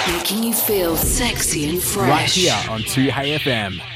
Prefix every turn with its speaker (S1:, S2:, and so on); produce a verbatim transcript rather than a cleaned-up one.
S1: Making you feel sexy and fresh.
S2: Right here on two Hey F M.